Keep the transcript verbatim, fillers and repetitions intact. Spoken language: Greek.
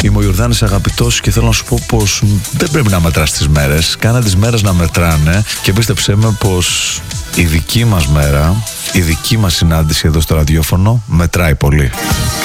Είμαι ο Ιορδάνης Αγαπητός και θέλω να σου πω πως δεν πρέπει να μετράς τις μέρες. Κάνε τις μέρες να μετράνε και πίστεψέ με πως η δική μας μέρα, η δική μας συνάντηση εδώ στο ραδιόφωνο μετράει πολύ.